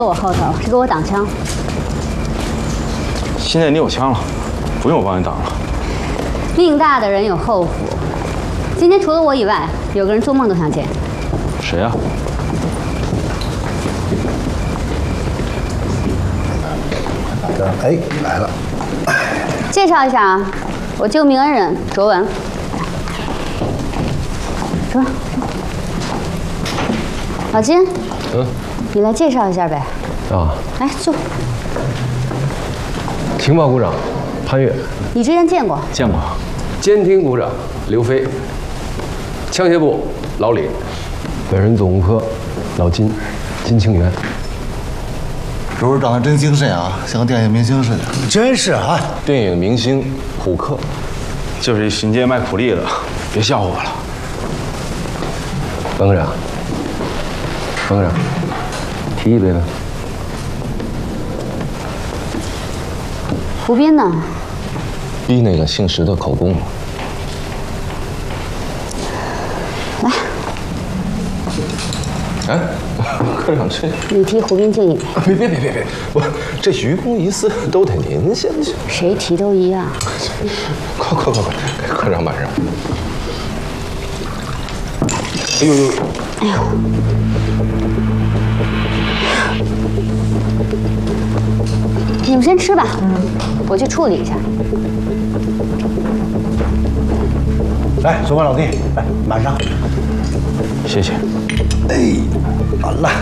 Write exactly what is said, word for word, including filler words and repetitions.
我后头是给我挡枪。 现在你有枪了，不用我帮你挡了。 命大的人有后福。今天除了我以外，有个人做梦都想见。 谁呀、啊？ 哎，来了。 介绍一下啊，我救命恩人卓文。卓文，老金， 嗯， 你来介绍一下呗。 啊， 来坐。 情报股长潘越， 你之前见过？ 见过。 监听股长刘飞，枪械部老李，本人总务科老金，金清源。 周长得真精神啊，像个电影明星似的。真是啊， 电影明星虎克， 就是一巡街卖苦力的，别笑话我了。 冯科长，冯科长，提一杯吧。 胡斌呢？ 逼那个姓石的口供了。 来， 哎，科长这， 你替胡斌敬一杯。 别别别别别，我这愚公移私都得您先去。 谁提都一样。 快快快快，给科长满上。哎呦呦！ 哎呦！你们先吃吧，我去处理一下。 来，左班老弟，来满上。 谢谢。 哎，完了。